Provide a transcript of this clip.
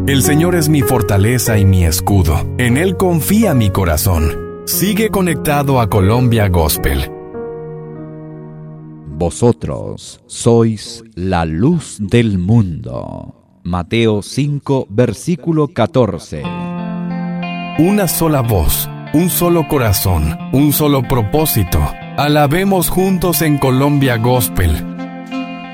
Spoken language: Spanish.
El Señor es mi fortaleza y mi escudo. En Él confía mi corazón. Sigue conectado a Colombia Gospel. Vosotros sois la luz del mundo. Mateo 5, versículo 14. Una sola voz, un solo corazón, un solo propósito. Alabemos juntos en Colombia Gospel.